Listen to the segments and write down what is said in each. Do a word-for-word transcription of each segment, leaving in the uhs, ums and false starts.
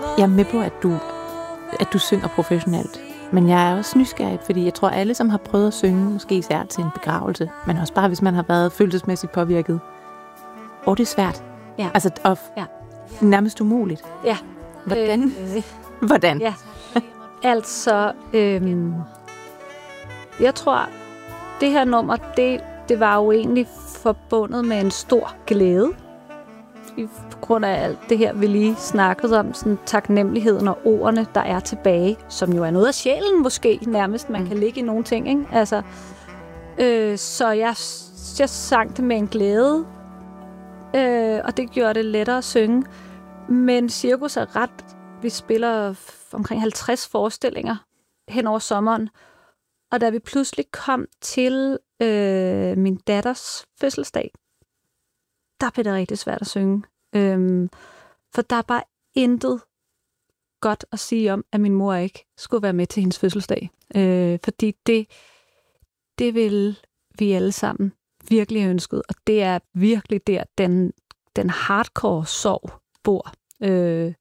Jeg er med på, at du, at du synger professionelt. Men jeg er også nysgerrig, fordi jeg tror, at alle, som har prøvet at synge, måske især til en begravelse, men også bare, hvis man har været følelsesmæssigt påvirket, og det er svært. Ja. Altså, og ja. nærmest umuligt. Ja. Hvordan? Øh, Hvordan? Ja. Altså, øhm, jeg tror, det her nummer, det, det var jo egentlig forbundet med en stor glæde. På grund af alt det her, vi lige snakkede om, sådan taknemmeligheden og ordene, der er tilbage, som jo er noget af sjælen måske nærmest, man kan ligge i nogle ting, ikke? Altså, øh, så jeg, jeg sang det med en glæde, øh, og det gjorde det lettere at synge. Men Cirkus er ret, vi spiller omkring halvtreds forestillinger hen over sommeren, og da vi pludselig kom til øh, min datters fødselsdag, der blev det rigtig svært at synge. Øhm, for der er bare intet godt at sige om, at min mor ikke skulle være med til hendes fødselsdag. Øh, fordi det, det vil vi alle sammen virkelig have ønsket, og det er virkelig der, den, den hardcore sorg bor. Øh,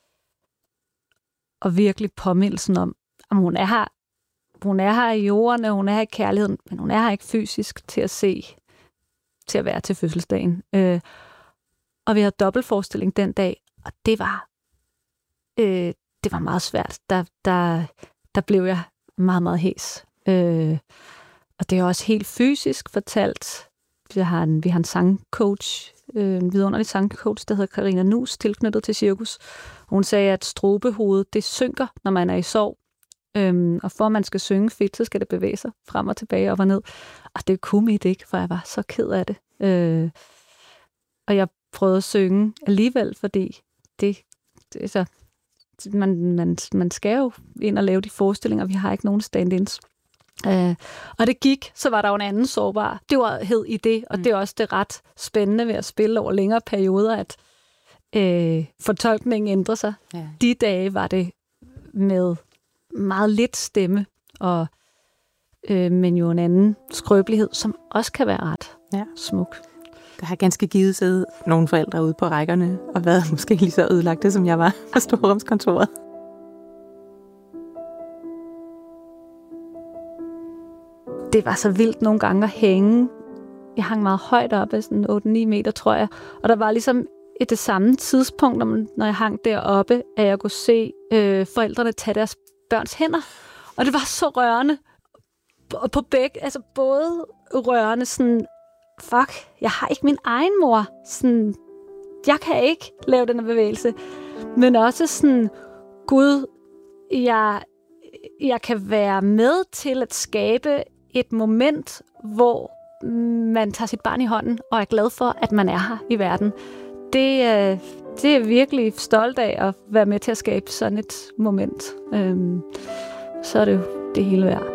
og virkelig påmindelsen om, at hun er her, hun er her i jorden, og hun er her i kærligheden, men hun er her ikke fysisk til at se, til at være til fødselsdagen. Øh, og vi havde dobbeltforestilling den dag, og det var øh, det var meget svært. Der, der, der blev jeg meget, meget hæs. Øh, og det er også helt fysisk fortalt. Vi har en, vi har en sangcoach, øh, en vidunderlig sangcoach, der hedder Karina Nus, tilknyttet til Cirkus. Hun sagde, at strobehovedet, det synker, når man er i sorg. Øhm, og for at man skal synge fedt, så skal det bevæge sig frem og tilbage, op og ned. Og det kunne mit ikke, for jeg var så ked af det. Øh, og jeg prøvede at synge alligevel, fordi det, det er så, man, man, man skal jo ind og lave de forestillinger. Vi har ikke nogen stand-ins. Øh, og det gik, så var der jo en anden sårbar. Det var hed i det, og mm. det er også det ret spændende ved at spille over længere perioder, at øh, fortolkningen ændrer sig. Ja. De dage var det med meget lidt stemme, og, øh, men jo en anden skrøbelighed, som også kan være ret ja. smuk. Der har ganske givet siddet nogle forældre ude på rækkerne, og været måske lige så ødelagte, som jeg var på Storrumskontoret. Det var så vildt nogle gange at hænge. Jeg hang meget højt oppe, sådan otte ni meter, tror jeg. Og der var ligesom i det samme tidspunkt, når, man, når jeg hang deroppe, at jeg kunne se øh, forældrene tage deres børns hænder. Og det var så rørende. Og på begge, altså både rørende sådan, fuck, jeg har ikke min egen mor. Sådan, jeg kan ikke lave den her bevægelse. Men også sådan, Gud, jeg, jeg kan være med til at skabe et moment, hvor man tager sit barn i hånden og er glad for, at man er her i verden. Det, det er jeg virkelig stolt af at være med til at skabe sådan et moment. Øhm, så er det jo det hele værd.